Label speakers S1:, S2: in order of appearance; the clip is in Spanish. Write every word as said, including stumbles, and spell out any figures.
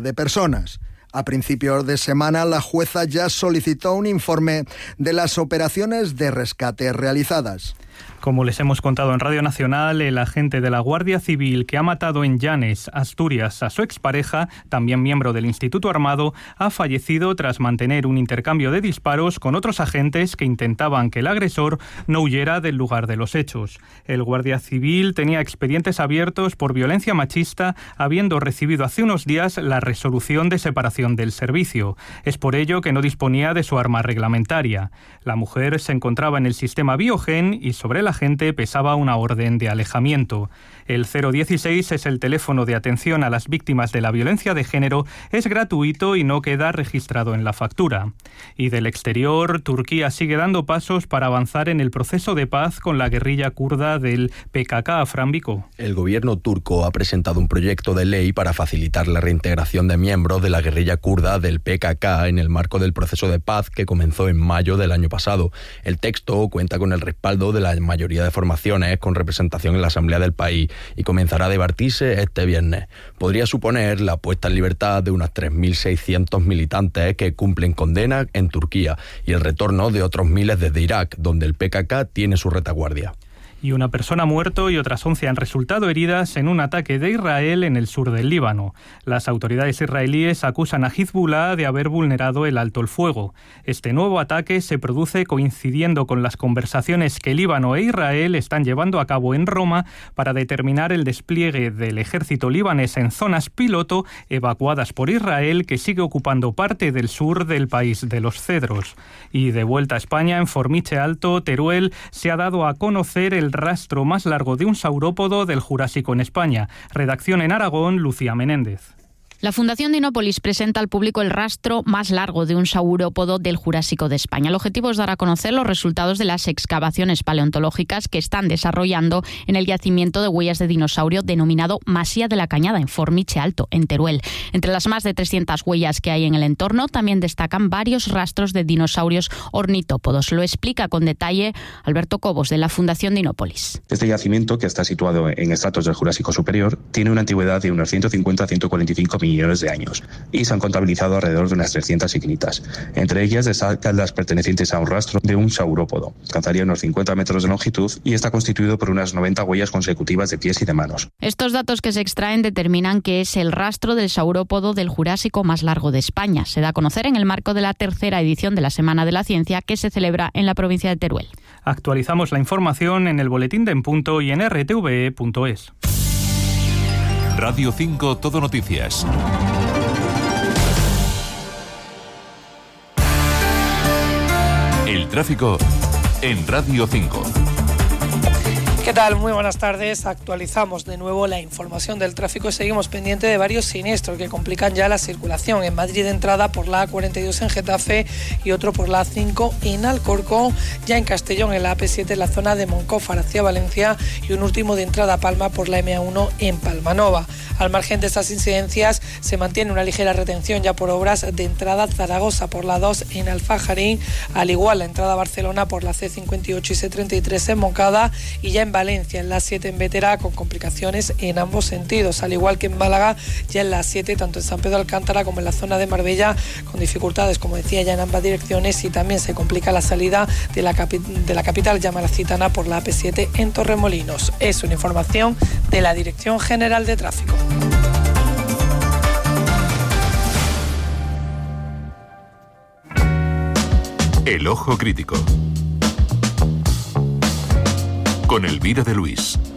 S1: de personas. A principios de semana, la jueza ya solicitó un informe de las operaciones de rescate realizadas.
S2: Como les hemos contado en Radio Nacional, el agente de la Guardia Civil que ha matado en Llanes, Asturias, a su expareja, también miembro del Instituto Armado, ha fallecido tras mantener un intercambio de disparos con otros agentes que intentaban que el agresor no huyera del lugar de los hechos. El Guardia Civil tenía expedientes abiertos por violencia machista, habiendo recibido hace unos días la resolución de separación del servicio. Es por ello que no disponía de su arma reglamentaria. La mujer se encontraba en el sistema Biogen y sobre la gente pesaba una orden de alejamiento. El cero dieciséis es el teléfono de atención a las víctimas de la violencia de género, es gratuito y no queda registrado en la factura. Y del exterior, Turquía sigue dando pasos para avanzar en el proceso de paz con la guerrilla kurda del P K K. Fran Vico.
S3: El gobierno turco ha presentado un proyecto de ley para facilitar la reintegración de miembros de la guerrilla kurda del P K K en el marco del proceso de paz que comenzó en mayo del año pasado. El texto cuenta con el respaldo de la mayoría de formaciones con representación en la Asamblea del país y comenzará a debatirse este viernes. Podría suponer la puesta en libertad de unas tres mil seiscientos militantes que cumplen condena en Turquía y el retorno de otros miles desde Irak, donde el P K K tiene su retaguardia.
S2: Y una persona ha muerto y otras once han resultado heridas en un ataque de Israel en el sur del Líbano. Las autoridades israelíes acusan a Hezbollah de haber vulnerado el alto el fuego. Este nuevo ataque se produce coincidiendo con las conversaciones que Líbano e Israel están llevando a cabo en Roma para determinar el despliegue del ejército libanés en zonas piloto evacuadas por Israel, que sigue ocupando parte del sur del país de los Cedros. Y de vuelta a España, en Formiche Alto, Teruel, se ha dado a conocer el rastro más largo de un saurópodo del Jurásico en España. Redacción en Aragón, Lucía Menéndez.
S4: La Fundación Dinópolis presenta al público el rastro más largo de un saurópodo del Jurásico de España. El objetivo es dar a conocer los resultados de las excavaciones paleontológicas que están desarrollando en el yacimiento de huellas de dinosaurio denominado Masía de la Cañada, en Formiche Alto, en Teruel. Entre las más de trescientas huellas que hay en el entorno, también destacan varios rastros de dinosaurios ornitópodos. Lo explica con detalle Alberto Cobos, de la Fundación Dinópolis.
S5: Este yacimiento, que está situado en estratos del Jurásico Superior, tiene una antigüedad de unos ciento cincuenta a ciento cuarenta y cinco millones de años y se han contabilizado alrededor de unas trescientas ignitas. Entre ellas destacan las pertenecientes a un rastro de un saurópodo. Alcanzaría unos cincuenta metros de longitud y está constituido por unas noventa huellas consecutivas de pies y de manos.
S4: Estos datos que se extraen determinan que es el rastro del saurópodo del Jurásico más largo de España. Se da a conocer en el marco de la tercera edición de la Semana de la Ciencia, que se celebra en la provincia de Teruel.
S2: Actualizamos la información en el boletín de En Punto y en r t v e punto es.
S6: Radio cinco Todo Noticias. El tráfico en Radio cinco.
S7: ¿Qué tal? Muy buenas tardes. Actualizamos de nuevo la información del tráfico y seguimos pendiente de varios siniestros que complican ya la circulación. En Madrid, de entrada por la A cuarenta y dos en Getafe y otro por la A cinco en Alcorcón. Ya en Castellón, en la A P siete en la zona de Moncófar hacia Valencia y un último de entrada a Palma por la M A uno en Palmanova. Al margen de estas incidencias, se mantiene una ligera retención ya por obras de entrada a Zaragoza por la dos en Alfajarín, al igual la entrada a Barcelona por la C cincuenta y ocho y C treinta y tres en Moncada, y ya en Valencia, en la siete en Bétera, con complicaciones en ambos sentidos, al igual que en Málaga, ya en la siete, tanto en San Pedro Alcántara como en la zona de Marbella, con dificultades, como decía, ya en ambas direcciones, y también se complica la salida de la, capi- de la capital malacitana por la A P siete en Torremolinos. Es una información de la Dirección General de Tráfico.
S6: El ojo crítico. Con Elvira de Luis.